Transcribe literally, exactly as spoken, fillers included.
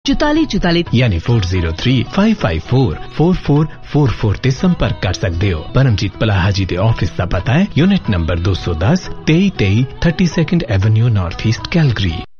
ਚੁਤਾਲੀ ਚੁਤਾਲੀ ਯਾਨੀ ਚਾਰ ਜ਼ੀਰੋ ਤਿੰਨ ਪੰਜ ਪੰਜ ਚਾਰ ਚਾਰ ਚਾਰ ਚਾਰ ਚਾਰ ਤੇ ਸੰਪਰਕ ਕਰ ਸਕਦੇ ਹੋ। ਪਰਮਜੀਤ ਪਲਾਹਾ ਜੀ ਦੇ ਆਫਿਸ ਦਾ ਪਤਾ ਹੈ ਯੂਨਿਟ ਨੰਬਰ ਦੋ ਸੌ ਦਸ ਤੇਈ ਤੇਈ thirty second avenue north East Calgary.